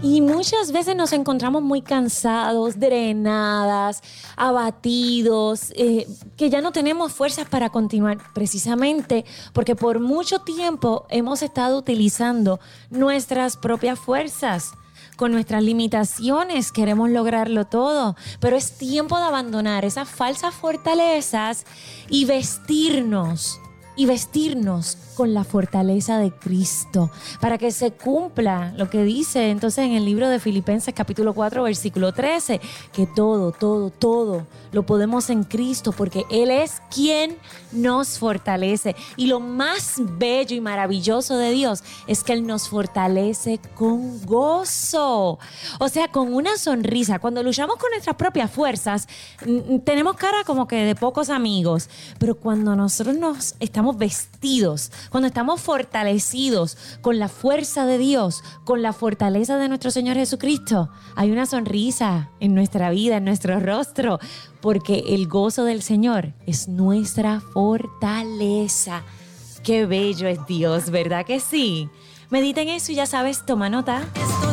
Y muchas veces nos encontramos muy cansados, drenadas, abatidos, que ya no tenemos fuerzas para continuar, precisamente porque por mucho tiempo hemos estado utilizando nuestras propias fuerzas. Con nuestras limitaciones queremos lograrlo todo, pero es tiempo de abandonar esas falsas fortalezas y vestirnos con la fortaleza de Cristo, para que se cumpla lo que dice entonces en el libro de Filipenses capítulo 4 versículo 13, que todo lo podemos en Cristo, porque Él es quien nos fortalece. Y lo más bello y maravilloso de Dios es que Él nos fortalece con gozo, o sea, con una sonrisa. Cuando luchamos con nuestras propias fuerzas, tenemos cara como que de pocos amigos, pero cuando nosotros nos estamos vestidos, cuando estamos fortalecidos con la fuerza de Dios, con la fortaleza de nuestro Señor Jesucristo, hay una sonrisa en nuestra vida, en nuestro rostro, porque el gozo del Señor es nuestra fortaleza. Qué bello es Dios, ¿verdad que sí? Medita en eso y ya sabes, toma nota.